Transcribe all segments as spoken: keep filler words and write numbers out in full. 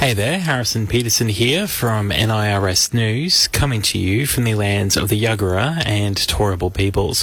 Hey there, Harrison Peterson here from N I R S News, coming to you from the lands of the Yagara and Turrbal peoples.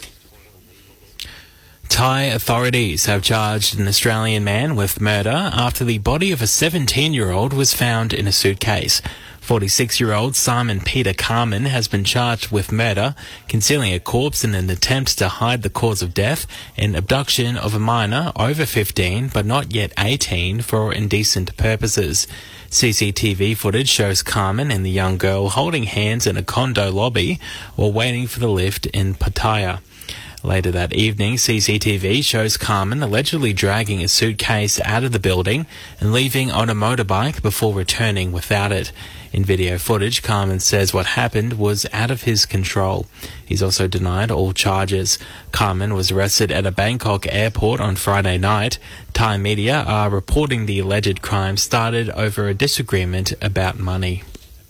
Thai authorities have charged an Australian man with murder after the body of a seventeen-year-old was found in a suitcase. forty-six-year-old Simon Peter Carmen has been charged with murder, concealing a corpse in an attempt to hide the cause of death, and abduction of a minor over fifteen but not yet eighteen for indecent purposes. C C T V footage shows Carmen and the young girl holding hands in a condo lobby while waiting for the lift in Pattaya. Later that evening, C C T V shows Carmen allegedly dragging a suitcase out of the building and leaving on a motorbike before returning without it. In video footage, Carmen says what happened was out of his control. He's also denied all charges. Carmen was arrested at a Bangkok airport on Friday night. Thai media are reporting the alleged crime started over a disagreement about money.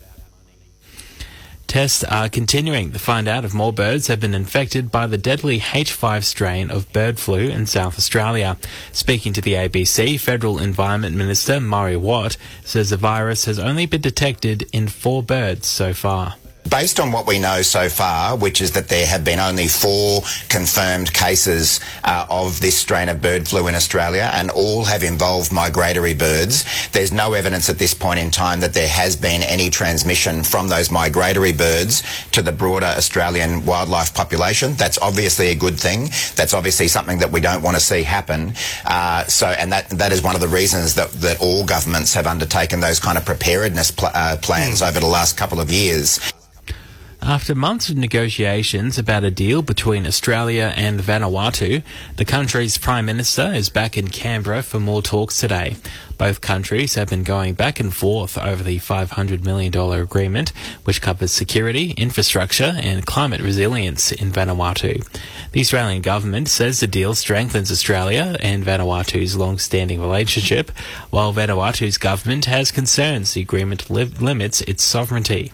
Tests are continuing to find out if more birds have been infected by the deadly H five strain of bird flu in South Australia. Speaking to the A B C, Federal Environment Minister Murray Watt says the virus has only been detected in four birds so far. Based on what we know so far, which is that there have been only four confirmed cases uh, of this strain of bird flu in Australia, and all have involved migratory birds, there's no evidence at this point in time that there has been any transmission from those migratory birds to the broader Australian wildlife population. That's obviously a good thing. That's obviously something that we don't want to see happen. Uh, so, and that that is one of the reasons that, that all governments have undertaken those kind of preparedness pl- uh, plans over the last couple of years. After months of negotiations about a deal between Australia and Vanuatu, the country's Prime Minister is back in Canberra for more talks today. Both countries have been going back and forth over the five hundred million dollars agreement, which covers security, infrastructure and climate resilience in Vanuatu. The Australian government says the deal strengthens Australia and Vanuatu's long-standing relationship, while Vanuatu's government has concerns the agreement li- limits its sovereignty.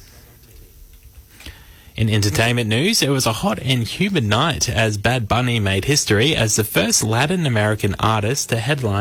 In entertainment news, it was a hot and humid night as Bad Bunny made history as the first Latin American artist to headline